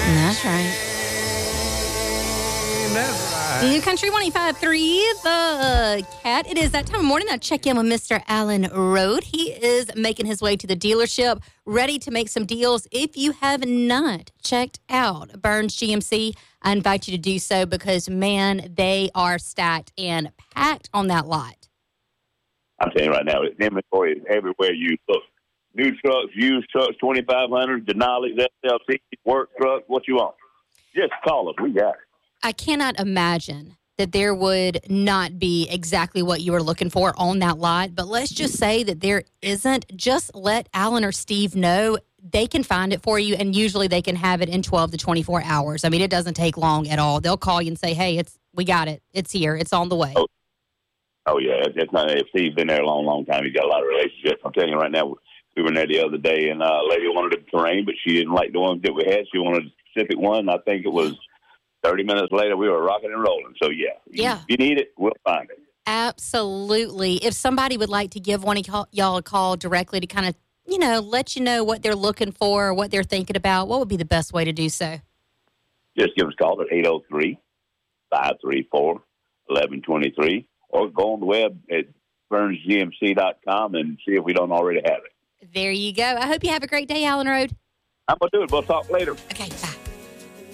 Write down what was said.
That's right. New Country 105.3, The Cat. It is that time of morning. I check in with Mr. Alan Road. He is making his way to the dealership, ready to make some deals. If you have not checked out Burns GMC, I invite you to do so because, man, they are stacked and packed on that lot. I'm telling you right now, inventory is everywhere you look. New trucks, used trucks, 2500s, Denali's, SLC, work trucks, what you want. Just call us. We got it. I cannot imagine that there would not be exactly what you were looking for on that lot. But let's just say that there isn't. Just let Alan or Steve know. They can find it for you, and usually they can have it in 12 to 24 hours. I mean, it doesn't take long at all. They'll call you and say, hey, we got it. It's here. It's on the way. Oh yeah. It's not. Steve's been there a long, long time. He's got a lot of relationships. I'm telling you right now, we were there the other day, and a lady wanted the terrain, but she didn't like the ones that we had. She wanted a specific one. I think it was 30 minutes later, we were rocking and rolling. So, yeah. If you need it, we'll find it. Absolutely. If somebody would like to give one of y'all a call directly to kind of, let you know what they're looking for or what they're thinking about, what would be the best way to do so? Just give us a call at 803-534-1123 or go on the web at burnsgmc.com and see if we don't already have it. There you go. I hope you have a great day, Alan Road. I'm going to do it. We'll talk later. Okay, bye.